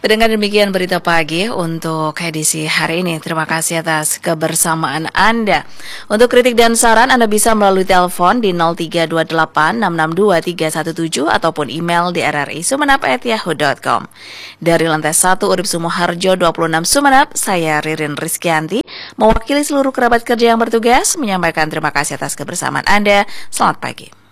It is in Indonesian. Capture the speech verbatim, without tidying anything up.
Pendengar, demikian berita pagi untuk edisi hari ini. Terima kasih atas kebersamaan Anda. Untuk kritik dan saran Anda bisa melalui telepon di nol tiga dua delapan enam enam dua tiga satu tujuh ataupun email di r r i sumenep at yahoo dot com. Dari lantai satu Urip Sumoharjo dua puluh enam Sumenep, saya Ririn Rizkyanti, mewakili seluruh kerabat kerja yang bertugas, menyampaikan terima kasih atas kebersamaan Anda. Selamat pagi.